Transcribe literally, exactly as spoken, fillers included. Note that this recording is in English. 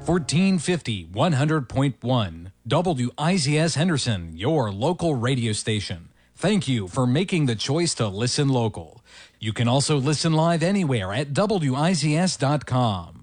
fourteen fifty, one hundred point one. W I Z S Henderson, your local radio station. Thank you for making the choice to listen local. You can also listen live anywhere at W I Z S dot com.